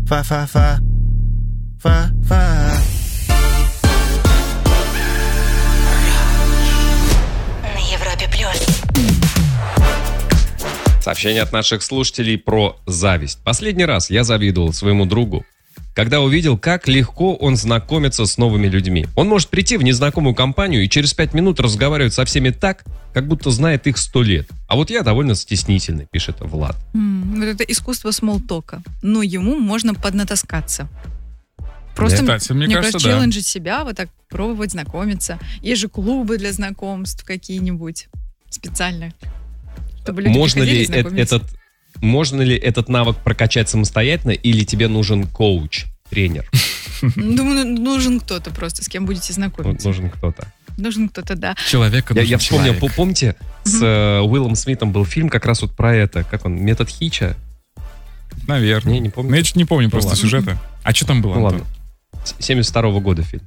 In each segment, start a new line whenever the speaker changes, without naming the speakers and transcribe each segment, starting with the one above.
Фа-фа-фа. Фа-фа.
На Европе Плюс.
Сообщение от наших слушателей про зависть. Последний раз я завидовал своему другу, когда увидел, как легко он знакомится с новыми людьми. Он может прийти в незнакомую компанию и через 5 минут разговаривать со всеми так, как будто знает их 100 лет. А вот я довольно стеснительный, пишет Влад.
Вот это искусство смолтока. Но ему можно поднатаскаться. Просто,
кстати, мне кажется,
челленджить себя, вот так пробовать знакомиться. Есть же клубы для знакомств какие-нибудь специальные. Чтобы люди
можно ли этот навык прокачать самостоятельно, или тебе нужен коуч, тренер?
Думаю, нужен кто-то просто, с кем будете знакомиться.
Нужен кто-то.
Нужен кто-то, да.
Я вспомнил, помните, с Уиллом Смитом был фильм как раз вот про это, как он, «Метод Хитча»?
Наверное.
Не помню.
Я чуть не помню просто сюжета. А что там было?
Ну ладно. 72-го года фильм.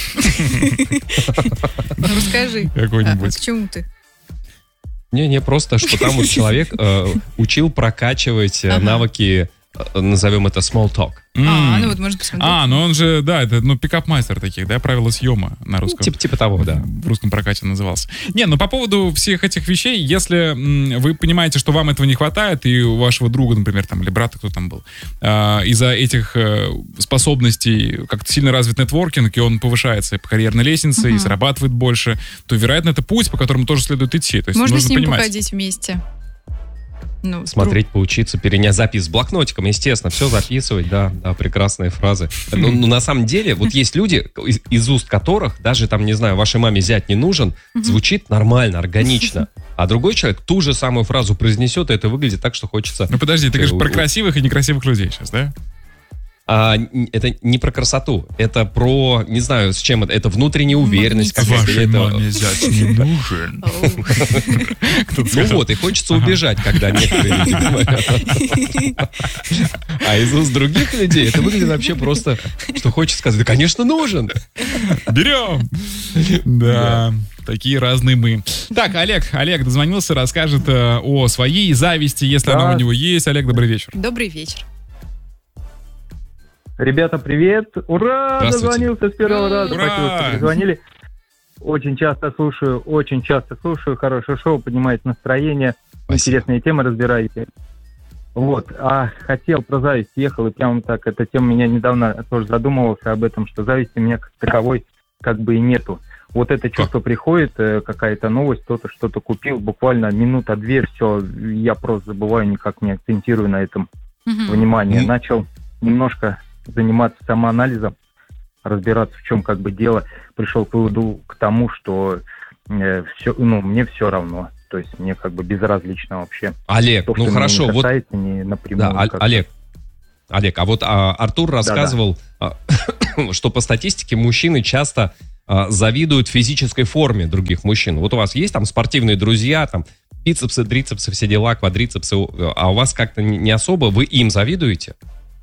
Расскажи.
Какой-нибудь.
К чему ты?
Не, просто, что там вот человек учил прокачивать навыки, назовем это small talk.
Ну вот можно посмотреть.
Ну он же, да, это пикап-мастер таких, да, правила съема на русском.
Типа того, да.
В русском прокате назывался. По поводу всех этих вещей, если вы понимаете, что вам этого не хватает, и у вашего друга, например, там, или брата, кто там был, из-за этих способностей как-то сильно развит нетворкинг, и он повышается по карьерной лестнице, и зарабатывает больше, то, вероятно, это путь, по которому тоже следует идти. То есть
можно
нужно
с ним
понимать.
походить вместе.
Смотреть, поучиться, перенять запись с блокнотиком, естественно, все записывать, да, прекрасные фразы. Но на самом деле, вот есть люди, из уст которых, даже там, не знаю, вашей маме зять не нужен, звучит нормально, органично. А другой человек ту же самую фразу произнесет, и это выглядит так, что хочется...
Ну подожди, ты говоришь про красивых и некрасивых людей сейчас, да?
Это не про красоту, это про, не знаю, с чем это внутренняя уверенность.
Вашей маме зять не нужен.
Ну вот, и хочется убежать, когда некоторые люди говорят. А из уст других людей это выглядит вообще просто, что хочется сказать, да, конечно, нужен.
Берем. Да. Такие разные мы. Так, Олег дозвонился, расскажет о своей зависти, если она у него есть. Олег, добрый вечер.
Добрый вечер.
Ребята, привет! Ура! Дозвонился с первого раза. Спасибо, что позвонили. Очень часто слушаю. Хорошее шоу, поднимаете настроение.
Спасибо.
Интересные темы разбираете. Вот. Хотел про зависть, ехал, и прямо так, эта тема меня недавно тоже задумывался об этом, что зависти у меня как таковой как бы и нету. Вот это чувство приходит, какая-то новость, кто-то что-то купил, буквально минута-две, все, я просто забываю, никак не акцентирую на этом внимание. Начал немножко заниматься самоанализом, разбираться, в чем как бы дело, пришел к выводу к тому, что мне все равно, то есть мне как бы безразлично вообще.
Олег,
то,
хорошо,
вот не напрямую.
Да, Олег, а вот Артур рассказывал, что по статистике мужчины часто завидуют физической форме других мужчин. Вот у вас есть там спортивные друзья, там бицепсы, трицепсы, все дела, квадрицепсы, а у вас как-то не особо, вы им завидуете?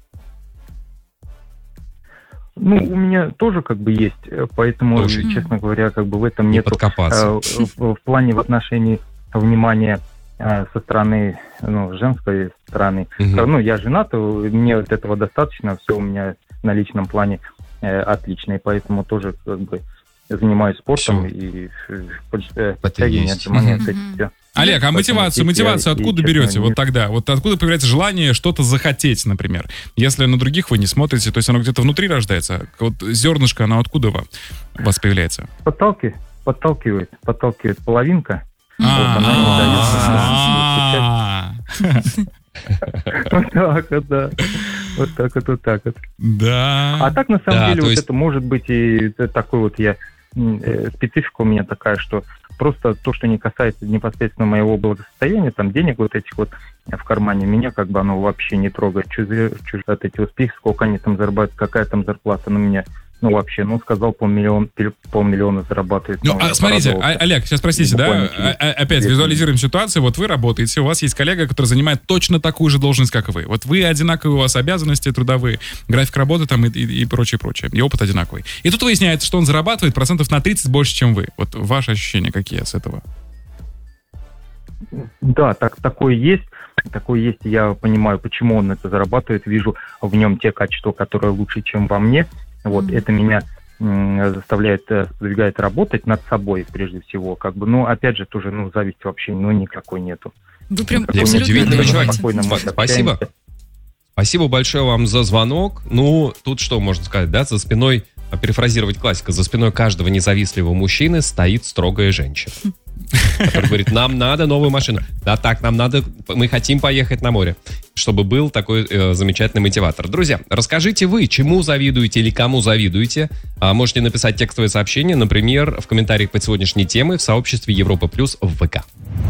У меня тоже как бы есть, поэтому, честно говоря, как бы в этом нет в плане в отношении внимания со стороны, женской стороны. Я женат, мне вот этого достаточно, все у меня на личном плане отлично, и поэтому тоже как бы занимаюсь спортом и подтягивание, отжимания, все.
Олег, а мотивацию откуда берете? Вот тогда. Вот откуда появляется желание что-то захотеть, например? Если на других вы не смотрите, то есть оно где-то внутри рождается. Вот зернышко, оно откуда у вас появляется?
Подталкивает половинка. Вот так вот.
Да.
А так, на самом деле, вот это может быть и такой вот специфика у меня такая, что просто то, что не касается непосредственно моего благосостояния, там денег вот этих вот в кармане, меня как бы оно вообще не трогает. Чужие от эти успехи, сколько они там зарабатывают, какая там зарплата на меня. Вообще, сказал, полмиллиона зарабатывает.
Смотрите, Олег, сейчас простите, да? Опять визуализируем ситуацию. Вот вы работаете, у вас есть коллега, который занимает точно такую же должность, как и вы. Вот вы одинаковые, у вас обязанности трудовые, график работы там и прочее. И опыт одинаковый. И тут выясняется, что он зарабатывает процентов на 30 больше, чем вы. Вот ваши ощущения какие с этого?
Да, такое есть. такой есть, я понимаю, почему он это зарабатывает, вижу в нем те качества, которые лучше, чем во мне. Вот, это меня заставляет, сподвигает работать над собой, прежде всего, как бы, но, опять же, тоже, зависти вообще, никакой нету.
Вы прям
Никакой
Здесь
абсолютно
удивительный
адекватен.
человек.
Спокойно мы
Спасибо.
общаемся.
Спасибо большое вам за звонок. Ну, тут что можно сказать, да? За спиной, перефразировать классика, за спиной каждого независтливого мужчины стоит строгая женщина, который говорит, нам надо новую машину. Да так, нам надо, мы хотим поехать на море. Чтобы был такой замечательный мотиватор. Друзья, расскажите вы, чему завидуете или кому завидуете. Можете написать текстовое сообщение, например, в комментариях под сегодняшней темой в сообществе Европа Плюс в ВК.